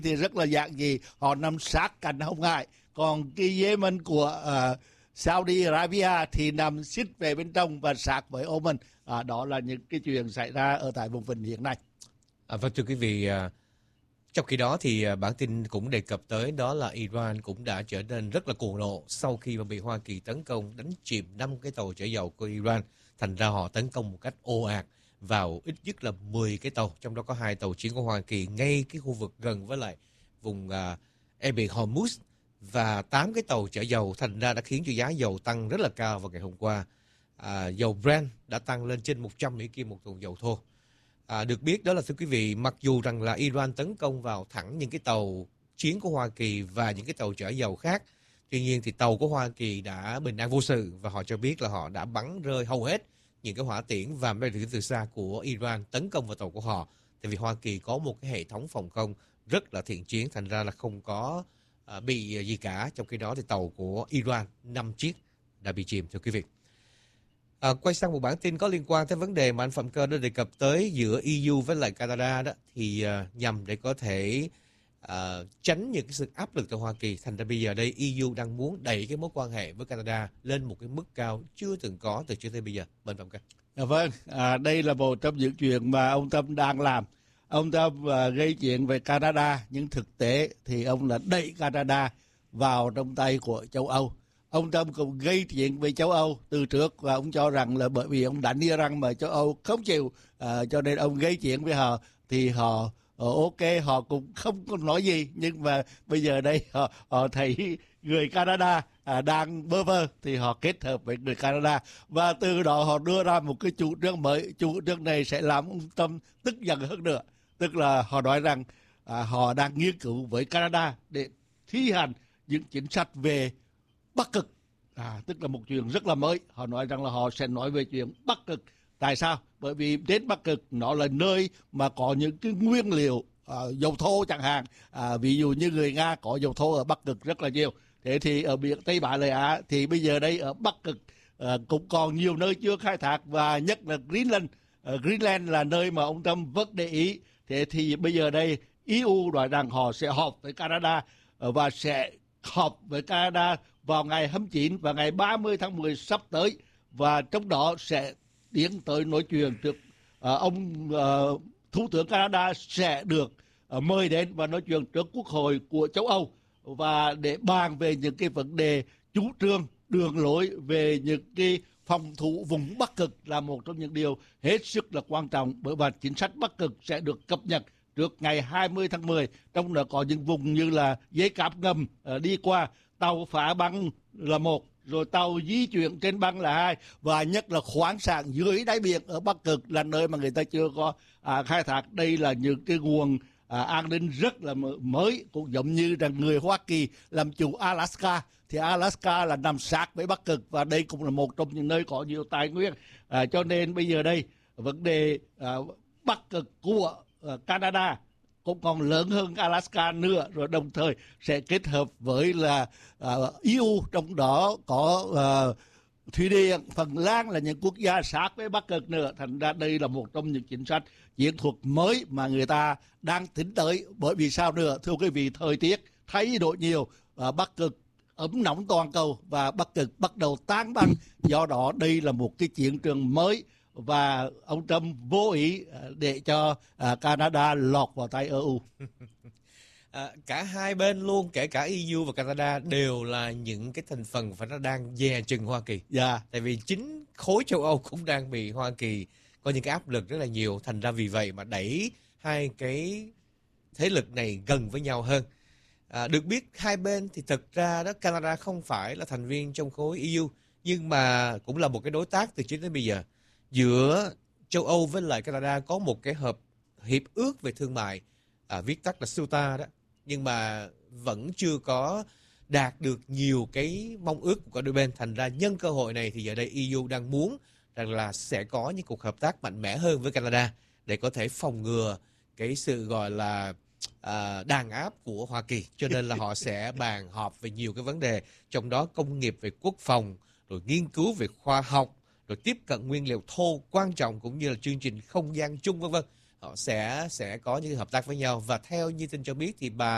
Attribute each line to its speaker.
Speaker 1: thì rất là giản dị, họ nằm sát cạnh Hồng Hải. Còn cái Yemen của Saudi Arabia thì nằm xích về bên trong và sát với Oman. Đó là những cái chuyện xảy ra ở tại vùng vịnh hiện nay.
Speaker 2: Vâng, thưa quý vị, trong khi đó thì bản tin cũng đề cập tới đó là Iran cũng đã trở nên rất là cuồng nộ sau khi mà bị Hoa Kỳ tấn công đánh chìm 5 cái tàu chở dầu của Iran. Thành ra họ tấn công một cách ồ ạt vào ít nhất là 10 cái tàu, trong đó có 2 tàu chiến của Hoa Kỳ ngay cái khu vực gần với lại vùng eo biển Hormuz và 8 cái tàu chở dầu. Thành ra đã khiến cho giá dầu tăng rất là cao vào ngày hôm qua. Dầu Brent đã tăng lên trên 100 Mỹ Kim một thùng dầu thô. Được biết đó là, thưa quý vị, mặc dù rằng là Iran tấn công vào thẳng những cái tàu chiến của Hoa Kỳ và những cái tàu chở dầu khác, tuy nhiên thì tàu của Hoa Kỳ đã bình an vô sự và họ cho biết là họ đã bắn rơi hầu hết những cái hỏa tiễn và máy bay tiễn từ xa của Iran tấn công vào tàu của họ. Tại vì Hoa Kỳ có một cái hệ thống phòng không rất là thiện chiến, thành ra là không có bị gì cả. Trong khi đó thì tàu của Iran 5 chiếc đã bị chìm, thưa quý vị. Quay sang một bản tin có liên quan tới vấn đề mà anh Phạm Cơ đã đề cập tới giữa EU với lại Canada đó, thì nhằm để có thể tránh những cái sự áp lực từ Hoa Kỳ, thành ra bây giờ đây EU đang muốn đẩy cái mối quan hệ với Canada lên một cái mức cao chưa từng có từ trước tới bây giờ. Bên Phạm Cơ.
Speaker 1: Vâng, đây là một trong những chuyện mà ông Tâm đang làm. Ông Tâm gây chuyện về Canada, nhưng thực tế thì ông là đẩy Canada vào trong tay của châu Âu. Ông Trump cũng gây chuyện với châu Âu từ trước và ông cho rằng là bởi vì ông đánh Iran mà châu Âu không chịu, cho nên ông gây chuyện với họ thì họ ok, họ cũng không có nói gì. Nhưng mà bây giờ đây họ thấy người Canada đang bơ vơ thì họ kết hợp với người Canada và từ đó họ đưa ra một cái chủ trương mới. Chủ trương này sẽ làm ông Trump tức giận hơn nữa. Tức là họ nói rằng họ đang nghiên cứu với Canada để thi hành những chính sách về Bắc Cực, tức là một chuyện rất là mới. Họ nói rằng là họ sẽ nói về chuyện Bắc Cực. Tại sao? Bởi vì đến Bắc Cực nó là nơi mà có những cái nguyên liệu dầu thô chẳng hạn. Ví dụ như người Nga có dầu thô ở Bắc Cực rất là nhiều. Thế thì ở biển Tây Bá Lợi Á thì bây giờ đây ở Bắc Cực cũng còn nhiều nơi chưa khai thác, và nhất là Greenland. Greenland là nơi mà ông Trump vẫn để ý. Thế thì bây giờ đây EU nói rằng họ sẽ họp với Canada và sẽ họp với Canada vào ngày 29 và ngày 30 tháng 10 sắp tới, và trong đó sẽ tiến tới nói chuyện trước ông Thủ tướng Canada sẽ được mời đến và nói chuyện trước Quốc hội của châu Âu và để bàn về những cái vấn đề chủ trương đường lối về những cái phòng thủ vùng Bắc Cực là một trong những điều hết sức là quan trọng, bởi vì chính sách Bắc Cực sẽ được cập nhật trước ngày 20 tháng 10. Trong đó có những vùng như là dây cáp ngầm đi qua, tàu phá băng là một, rồi tàu di chuyển trên băng là hai, và nhất là khoáng sản dưới đáy biển ở Bắc Cực là nơi mà người ta chưa có khai thác. Đây là những cái nguồn an ninh rất là mới, cũng giống như rằng người Hoa Kỳ làm chủ Alaska, thì Alaska là nằm sát với Bắc Cực và đây cũng là một trong những nơi có nhiều tài nguyên. Cho nên bây giờ đây vấn đề Bắc Cực của Canada cũng còn lớn hơn Alaska nữa, rồi đồng thời sẽ kết hợp với là EU, trong đó có Thụy Điển, Phần Lan là những quốc gia sát với Bắc Cực nữa. Thành ra đây là một trong những chính sách chiến thuật mới mà người ta đang tính tới. Bởi vì sao nữa? Thưa quý vị, thời tiết thay đổi nhiều, Bắc Cực ấm nóng toàn cầu và Bắc Cực bắt đầu tan băng. Do đó đây là một cái chiến trường mới và ông Trump vô ý để cho Canada lọt vào tay EU.
Speaker 2: Cả hai bên luôn, kể cả EU và Canada, đều là những cái thành phần phải nó đang dè chừng Hoa Kỳ. Tại vì chính khối châu Âu cũng đang bị Hoa Kỳ có những cái áp lực rất là nhiều. Thành ra vì vậy mà đẩy hai cái thế lực này gần với nhau hơn. Được biết hai bên thì thực ra đó, Canada không phải là thành viên trong khối EU, nhưng mà cũng là một cái đối tác từ trước đến bây giờ. Giữa châu Âu với lại Canada có một cái hiệp ước về thương mại, viết tắt là SUTA đó, nhưng mà vẫn chưa có đạt được nhiều cái mong ước của cả đôi bên. Thành ra nhân cơ hội này thì giờ đây EU đang muốn rằng là sẽ có những cuộc hợp tác mạnh mẽ hơn với Canada để có thể phòng ngừa cái sự gọi là đàn áp của Hoa Kỳ. Cho nên là họ sẽ bàn họp về nhiều cái vấn đề, trong đó công nghiệp về quốc phòng, rồi nghiên cứu về khoa học, rồi tiếp cận nguyên liệu thô quan trọng, cũng như là chương trình không gian chung, vân vân. Họ sẽ có những hợp tác với nhau. Và theo như tin cho biết thì bà